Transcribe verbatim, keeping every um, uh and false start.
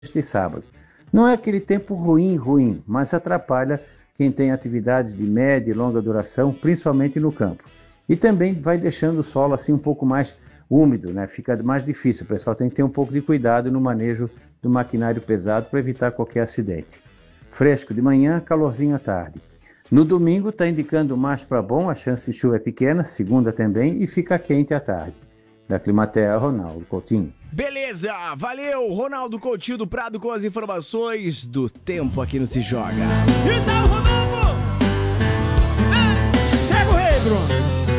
sexta e sábado. Não é aquele tempo ruim, ruim, mas atrapalha quem tem atividades de média e longa duração, principalmente no campo. E também vai deixando o solo assim um pouco mais úmido, né? Fica mais difícil. O pessoal tem que ter um pouco de cuidado no manejo do maquinário pesado para evitar qualquer acidente. Fresco de manhã, calorzinho à tarde. No domingo está indicando mais para bom, a chance de chuva é pequena, segunda também, e fica quente à tarde. Da Climatea, Ronaldo Coutinho. Beleza, valeu, Ronaldo Coutinho do Prado com as informações do tempo aqui no Se Joga. Isso é o Rodolfo! Chega o rei, Bruno!